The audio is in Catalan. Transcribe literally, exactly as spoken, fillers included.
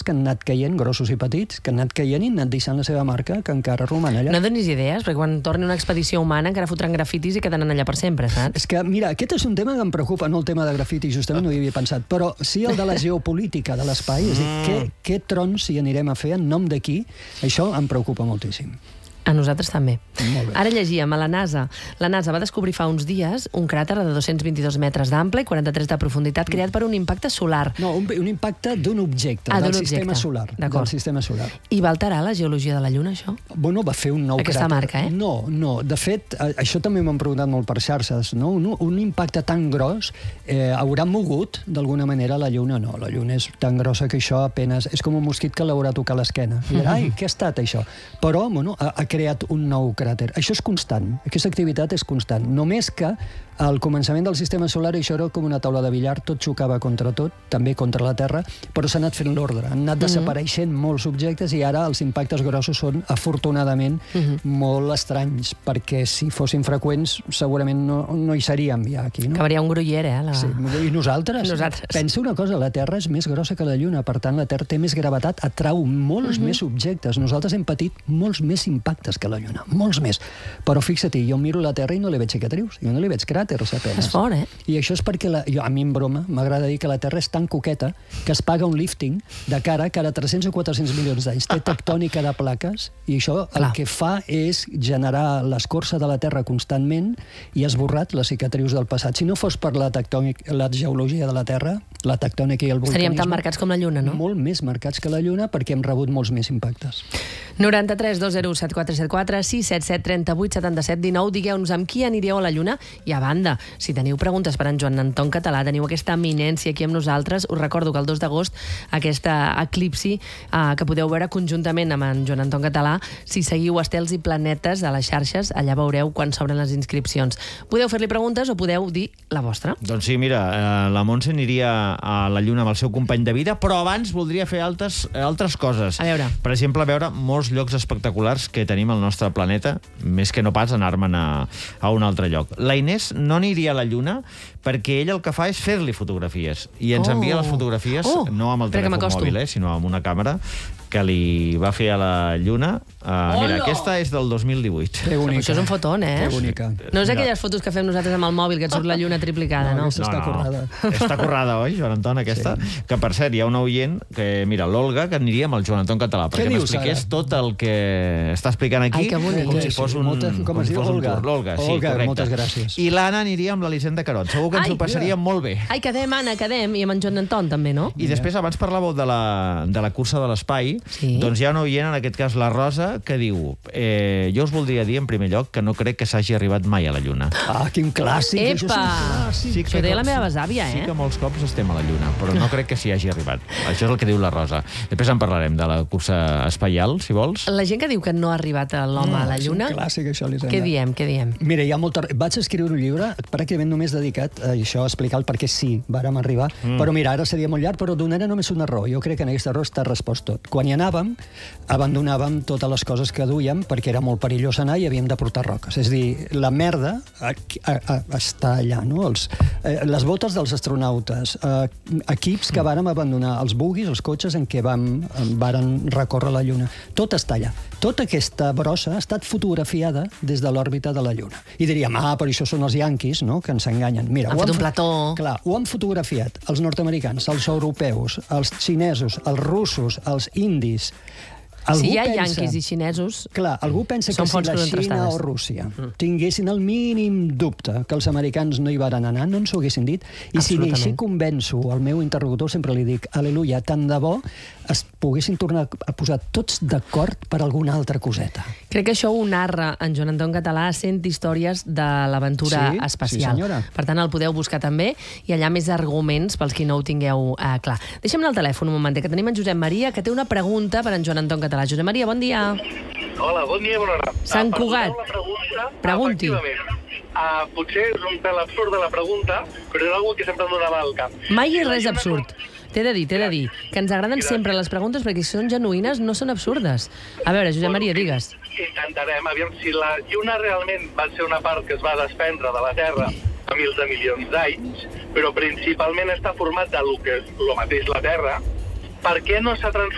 que han anat caient, grossos i petits, que han anat caient i han anat deixant la seva marca, que encara roman allà. No donis idees, perquè quan torni una expedició humana encara fotran grafitis i quedaran allà per sempre, saps? És que, mira, aquest és un tema que em preocupa, no el tema de grafiti, justament no hi havia pensat, però sí el de la geopolítica de l'espai, és a dir, què, què trons hi anirem a fer, en nom de qui, això em preocupa moltíssim. A nosaltres també. Molt bé. Ara llegíem a la NASA. La NASA va descobrir fa uns dies un cràter de dos-cents vint-i-dos metres d'ample i quaranta-tres de profunditat creat per un impacte solar. No, un, un impacte d'un objecte, Ah, del d'un sistema objecte. solar. D'acord. Del sistema solar. I va alterar la geologia de la Lluna, això? Bueno, va fer un nou Aquesta cràter. marca, eh? No, no. De fet, a- això també m'han preguntat molt per xarxes, no? Un, un impacte tan gros eh, haurà mogut, d'alguna manera, la Lluna? No, la Lluna és tan grossa que això apenas... És com un mosquit que l'haurà tocat l'esquena. I dirà, ai, què ha estat, això? Però, bueno, ha, ha creat un nou cràter. Això és constant. Aquesta activitat és constant. Només que al començament del sistema solar això era com una taula de billar, tot xocava contra tot, també contra la Terra, però s'ha anat fent l'ordre. Han anat desapareixent molts objectes i ara els impactes grossos són, afortunadament, molt estranys, perquè si fossin freqüents segurament no, no hi seríem ja aquí, no? Acabaria un gruller, eh? La... Sí. I nosaltres? Nosaltres. Pensa una cosa, la Terra és més grossa que la Lluna, per tant la Terra té més gravetat, atrau molts més objectes. Nosaltres hem patit molts més impactes que la Lluna, molts més. Però fixa't, jo miro la Terra i no li veig cicatrius, jo no li veig cràters apenes. És fort, eh? I això és perquè, la, jo, a mi en broma, m'agrada dir que la Terra és tan coqueta que es paga un lifting de cara cada tres-cents o quatre-cents milions d'anys. Té tectònica de plaques i això el Clar. que fa és generar l'escorça de la Terra constantment i ha esborrat les cicatrius del passat. Si no fos per la, tectònic, la geologia de la Terra, la tectònica i el vulcanisme... Estaríem tan marcats com la Lluna, no? Molt més marcats que la Lluna perquè hem rebut molts més impactes. noranta-tres dos zero set quatre set quatre sis set set trenta-vuit setanta-set dinou. Digueu-nos amb qui aniríeu a la Lluna. I a banda, si teniu preguntes per en Joan Anton Català, teniu aquesta eminència aquí amb nosaltres. Us recordo que el dos d'agost, aquesta eclipsi eh, que podeu veure conjuntament amb en Joan Anton Català, si seguiu Estels i Planetes a les xarxes, allà veureu quan s'obren les inscripcions. Podeu fer-li preguntes o podeu dir la vostra. Doncs sí, mira, eh, la Montse aniria a la Lluna amb el seu company de vida, però abans voldria fer altres, altres coses. A veure. Per exemple, veure molts llocs espectaculars que tenim al nostre planeta, més que no pas anar-me'n a, a un altre lloc. La Inés no aniria a la Lluna perquè ell el que fa és fer-li fotografies i ens Oh. envia les fotografies Oh, no amb el espera que telèfon m'acosto. mòbil, eh, sinó amb una càmera que li va fer a la Lluna. Uh, mira, aquesta és del dos mil divuit. Que bonica. Això és un fotón, eh? Que bonica. No és Mira. aquelles fotos que fem nosaltres amb el mòbil, que et surt la Lluna triplicada, no? aquesta està currada. Està currada, oi, Joan Anton, aquesta? Sí. Que, per cert, hi ha una oient, que, mira, l'Olga, que aniria amb el Joan Anton Català, Què perquè dius, m'expliqués ara? tot el que està explicant aquí, Ai, que bonic. com si fos un, Moltes- com com es si diu? fos un Olga. tour. L'Olga, sí, Olga, correcte. moltes gràcies. I l'Anna aniria amb l'Elisenda Carot. Segur que ens Ai, ho passaria mira. molt bé. Ai, quedem, Anna, quedem. I amb en Joan Anton, també, no? I després, abans parlàveu de la, de la cursa de l'espai, Sí. doncs hi ha una oient, en aquest cas la Rosa, que diu eh, jo us voldria dir, en primer lloc, que no crec que s'hagi arribat mai a la Lluna. Ah, quin clàssic! Això és un Epa! clàssic. Sí Això deia la meva besàvia, Sí eh? que molts cops estem a la Lluna, però no crec que s'hi hagi arribat. Això és el que diu la Rosa. Després en parlarem de la cursa espaial, si vols. La gent que diu que no ha arribat l'home a la Lluna, És un clàssic, això, Elisenda. què diem, què diem? Mira, hi ha molta... Vaig escriure un llibre pràcticament només dedicat a això, a explicar el per què sí vàrem arribar, mm. però mira, ara seria molt llarg, però donaré només una raó. Jo crec que en aquesta raó està respost tot. Quan hi anàvem, abandonàvem totes les coses que duíem perquè era molt perillós anar i havíem de portar roques. És a dir, la merda a, a, a, està allà, no? Els, eh, les botes dels astronautes, eh, equips que vàrem abandonar, els buguis, els cotxes en què vam, varen recórrer la Lluna. Tot està allà. Tota aquesta brossa ha estat fotografiada des de l'òrbita de la Lluna. I diríem, ah, però això són els yanquis, no?, que ens enganyen. Mira, Han ho fet un fo- plató. Clar, ho han fotografiat els nord-americans, els europeus, els xinesos, els russos, els indis. Algú Si hi ha pensa- yanquis i xinesos, Clar, algú pensa Són que si fonts la Xina contrastades. o Rússia tinguessin el mínim dubte que els americans no hi varen anar, no ens ho haguessin dit. I si Absolutament. així convenço el meu interlocutor, sempre li dic, aleluia, tant de bo es poguessin tornar a posar tots d'acord per alguna altra coseta. crec que això ho narra en Joan Anton Català sent històries de l'aventura Sí, sí, espacial. senyora. Per tant, el podeu buscar també i allà més arguments pels qui no ho tingueu eh, clar. Deixa'm anar al telèfon un moment, que tenim en Josep Maria, que té una pregunta per en Joan Anton Català. Josep Maria, bon dia. Hola, bon dia, bona hora. Sant Ah, Cugat. perdoneu la pregunta, Pregunti. efectivament. Uh, potser és un pèl absurd de la pregunta, però és una que sempre em donava al cap. Mai és La res Lluna absurd. T'he de dir, t'he de dir, que ens agraden sempre les preguntes perquè si són genuïnes no són absurdes. A veure, Josep Maria, digues. Intentarem, aviam, si la Lluna realment va ser una part que es va desprendre de la Terra fa mils de milions d'anys, però principalment està format de lo que és lo mateix la Terra, per què no s'ha transformat